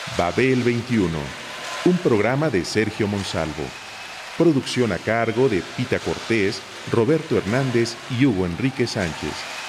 Babel 21, un programa de Sergio Monsalvo. Producción a cargo de Pita Cortés, Roberto Hernández y Hugo Enrique Sánchez.